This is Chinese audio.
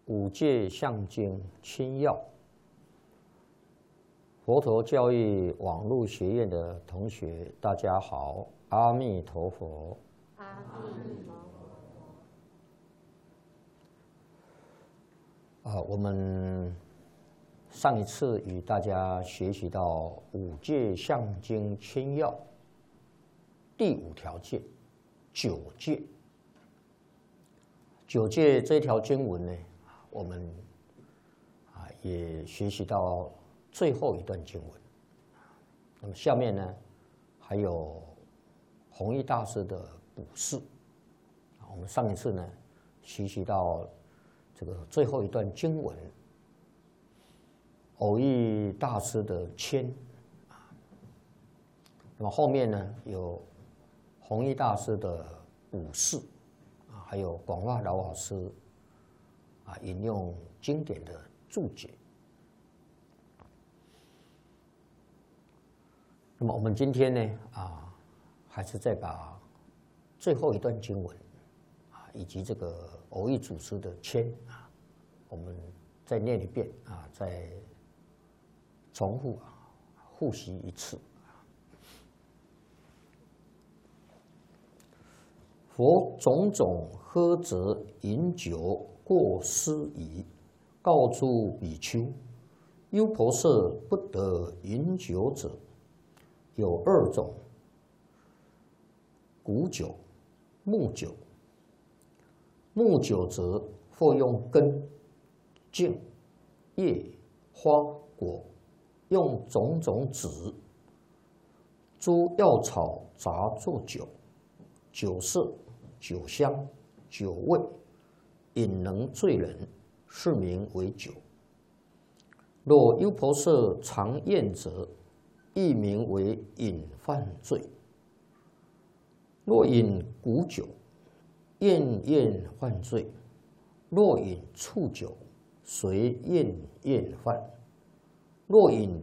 五戒相经清要，佛陀教育网络学院的同学，大家好，阿弥陀佛。 阿弥陀佛。我们上一次与大家学习到五戒相经清要第5条戒，九戒。九戒这条经文呢，我们也学习到最后一段经文。那么下面呢，还有弘一大师的补释。我们上一次呢，学习到这个最后一段经文，偶益大师的签。那么后面呢，有弘一大师的补释，还有广化老法师引用经典的注解。那么我们今天呢还是再把最后一段经文以及这个偶益祖师的签我们再念一遍再重复复习一次。佛种种喝责饮酒过失仪，告诸比丘：优婆塞不得饮酒者，有2种：古酒、木酒。木酒则或用根、茎、叶、花、果，用种种子、诸药草杂作酒，酒色、酒香、酒味，饮能醉人，是名为酒。若优婆塞常厌者，亦名为饮犯罪。若饮古酒，厌犯罪；若饮醋酒，随厌犯；若饮